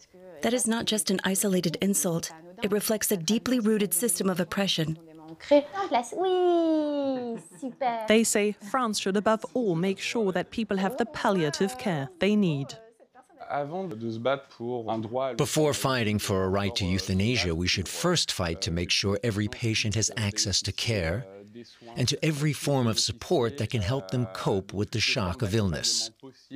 That is not just an isolated insult. It reflects a deeply rooted system of oppression. They say France should above all make sure that people have the palliative care they need. Before fighting for a right to euthanasia, we should first fight to make sure every patient has access to care and to every form of support that can help them cope with the shock of illness.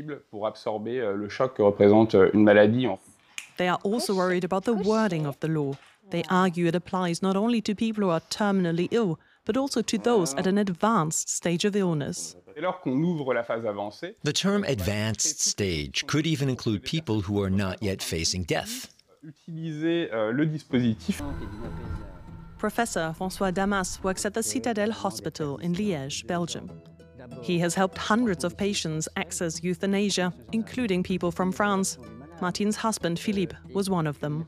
They are also worried about the wording of the law. They argue it applies not only to people who are terminally ill, but also to those at an advanced stage of illness. The term advanced stage could even include people who are not yet facing death. Professor François Damas works at the Citadel Hospital in Liège, Belgium. He has helped hundreds of patients access euthanasia, including people from France. Martine's husband, Philippe, was one of them.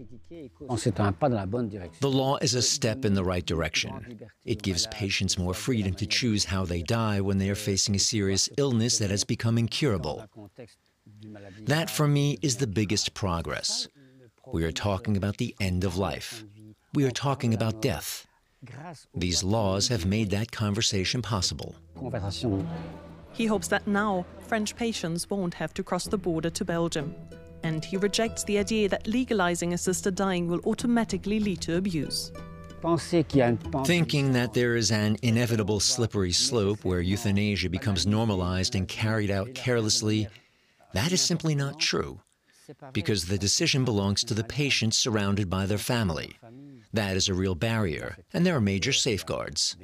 The law is a step in the right direction. It gives patients more freedom to choose how they die when they are facing a serious illness that has become incurable. That, for me, is the biggest progress. We are talking about the end of life. We are talking about death. These laws have made that conversation possible. He hopes that now French patients won't have to cross the border to Belgium. And he rejects the idea that legalizing assisted dying will automatically lead to abuse. Thinking that there is an inevitable slippery slope where euthanasia becomes normalized and carried out carelessly, that is simply not true, because the decision belongs to the patient surrounded by their family. That is a real barrier, and there are major safeguards.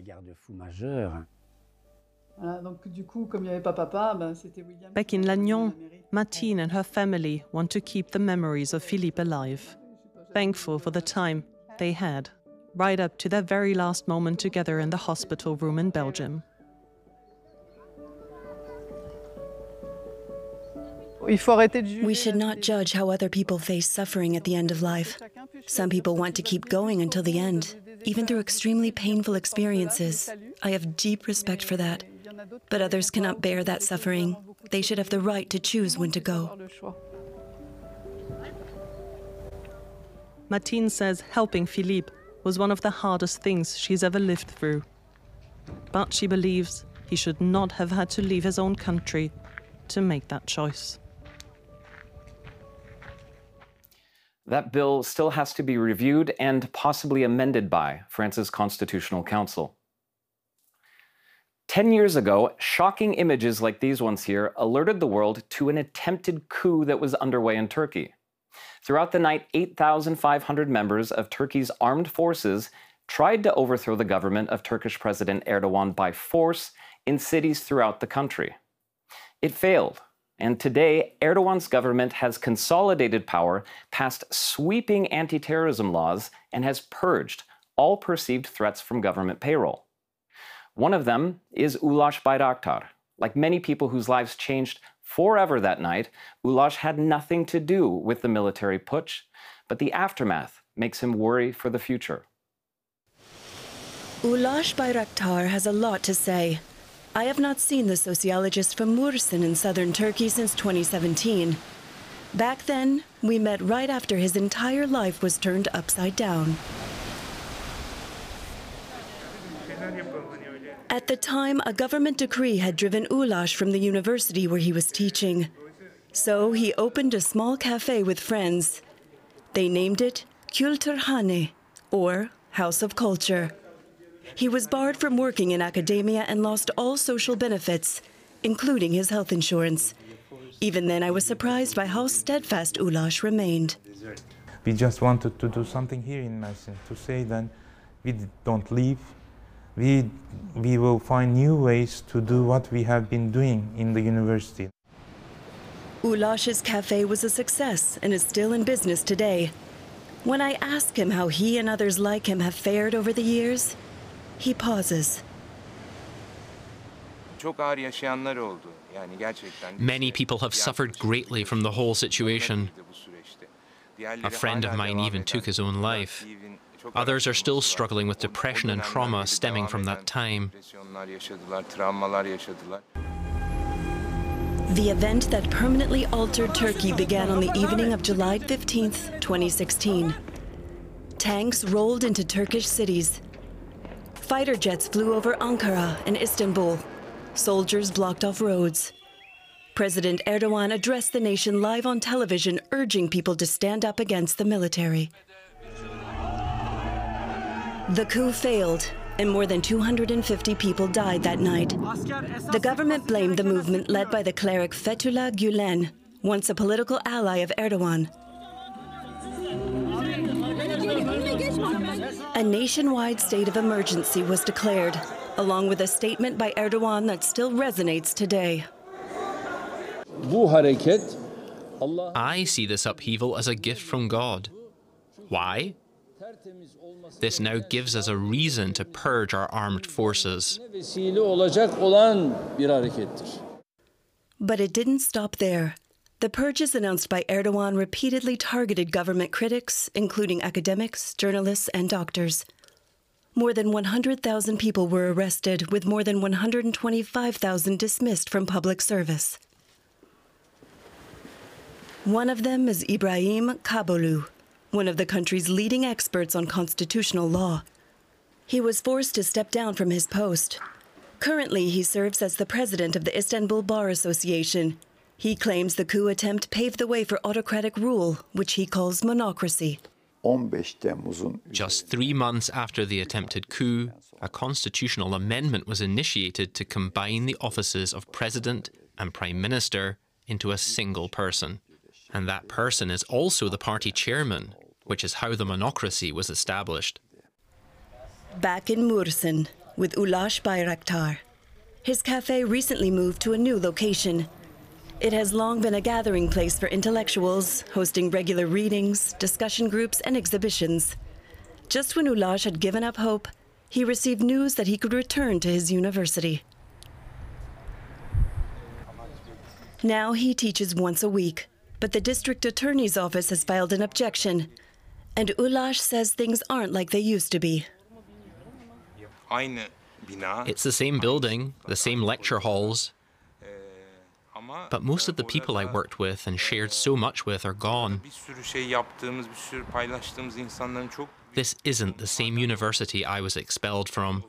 Back in Lannion, Martine and her family want to keep the memories of Philippe alive. Thankful for the time they had, right up to their very last moment together in the hospital room in Belgium. We should not judge how other people face suffering at the end of life. Some people want to keep going until the end, even through extremely painful experiences. I have deep respect for that. But others cannot bear that suffering. They should have the right to choose when to go. Martine says helping Philippe was one of the hardest things she's ever lived through. But she believes he should not have had to leave his own country to make that choice. That bill still has to be reviewed and possibly amended by France's Constitutional Council. 10 years ago, shocking images like these ones here alerted the world to an attempted coup that was underway in Turkey. Throughout the night, 8,500 members of Turkey's armed forces tried to overthrow the government of Turkish President Erdogan by force in cities throughout the country. It failed, and today, Erdogan's government has consolidated power, passed sweeping anti-terrorism laws, and has purged all perceived threats from government payroll. One of them is Ulaş Bayraktar. Like many people whose lives changed forever that night, Ulaş had nothing to do with the military putsch, but the aftermath makes him worry for the future. Ulaş Bayraktar has a lot to say. I have not seen the sociologist from Mursin in southern Turkey since 2017. Back then, we met right after his entire life was turned upside down. At the time, a government decree had driven Ulaş from the university where he was teaching. So he opened a small cafe with friends. They named it Külturhane, or House of Culture. He was barred from working in academia and lost all social benefits, including his health insurance. Even then, I was surprised by how steadfast Ulaş remained. We just wanted to do something here in Mersin, to say that we don't leave. We will find new ways to do what we have been doing in the university. Ulaş's cafe was a success and is still in business today. When I ask him how he and others like him have fared over the years, he pauses. Many people have suffered greatly from the whole situation. A friend of mine even took his own life. Others are still struggling with depression and trauma stemming from that time. The event that permanently altered Turkey began on the evening of July 15, 2016. Tanks rolled into Turkish cities. Fighter jets flew over Ankara and Istanbul. Soldiers blocked off roads. President Erdogan addressed the nation live on television, urging people to stand up against the military. The coup failed, and more than 250 people died that night. The government blamed the movement led by the cleric Fethullah Gülen, once a political ally of Erdogan. A nationwide state of emergency was declared, along with a statement by Erdogan that still resonates today. I see this upheaval as a gift from God. Why? This now gives us a reason to purge our armed forces. But it didn't stop there. The purges announced by Erdogan repeatedly targeted government critics, including academics, journalists, and doctors. More than 100,000 people were arrested, with more than 125,000 dismissed from public service. One of them is Ibrahim Kabolu, one of the country's leading experts on constitutional law. He was forced to step down from his post. Currently, he serves as the president of the Istanbul Bar Association. He claims the coup attempt paved the way for autocratic rule, which he calls monocracy. Just 3 months after the attempted coup, a constitutional amendment was initiated to combine the offices of president and prime minister into a single person. And that person is also the party chairman, which is how the monocracy was established. Back in Mursin, with Ulaş Bayraktar. His cafe recently moved to a new location. It has long been a gathering place for intellectuals, hosting regular readings, discussion groups, and exhibitions. Just when Ulaş had given up hope, he received news that he could return to his university. Now he teaches once a week, but the district attorney's office has filed an objection, and Ulaş says things aren't like they used to be. It's the same building, the same lecture halls, but most of the people I worked with and shared so much with are gone. This isn't the same university I was expelled from.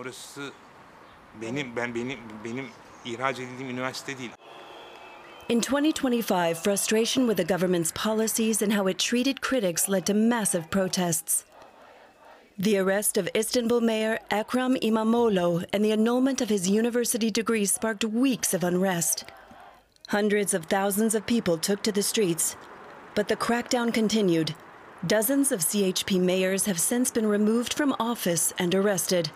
In 2025, frustration with the government's policies and how it treated critics led to massive protests. The arrest of Istanbul Mayor Ekrem İmamoğlu and the annulment of his university degree sparked weeks of unrest. Hundreds of thousands of people took to the streets, but the crackdown continued. Dozens of CHP mayors have since been removed from office and arrested.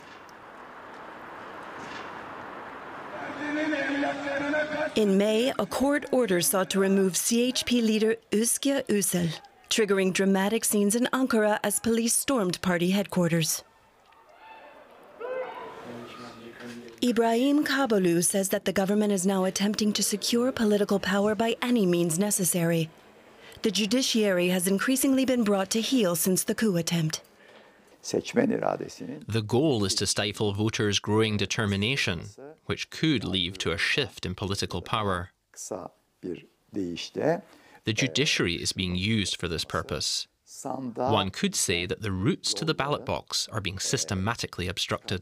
In May, a court order sought to remove CHP leader Özgür Özel, triggering dramatic scenes in Ankara as police stormed party headquarters. Ibrahim Kabolu says that the government is now attempting to secure political power by any means necessary. The judiciary has increasingly been brought to heel since the coup attempt. The goal is to stifle voters' growing determination, which could lead to a shift in political power. The judiciary is being used for this purpose. One could say that the routes to the ballot box are being systematically obstructed.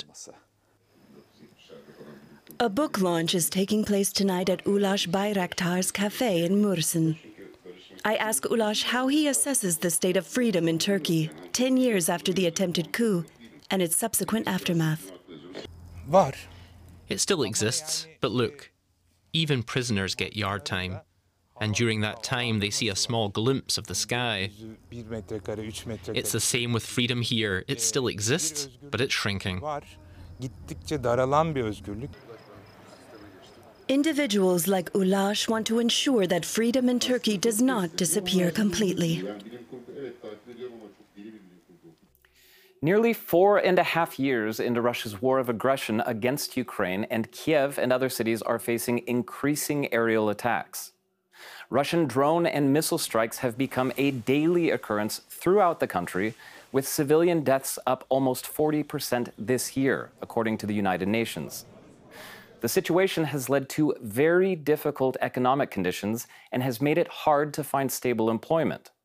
A book launch is taking place tonight at Ulaş Bayraktar's cafe in Mursin. I ask Ulaş how he assesses the state of freedom in Turkey 10 years after the attempted coup and its subsequent aftermath. It still exists, but look, even prisoners get yard time. And during that time, they see a small glimpse of the sky. It's the same with freedom here. It still exists, but it's shrinking. Individuals like Ulaş want to ensure that freedom in Turkey does not disappear completely. Nearly 4.5 years into Russia's war of aggression against Ukraine, and Kiev and other cities are facing increasing aerial attacks. Russian drone and missile strikes have become a daily occurrence throughout the country, with civilian deaths up almost 40% this year, according to the United Nations. The situation has led to very difficult economic conditions and has made it hard to find stable employment.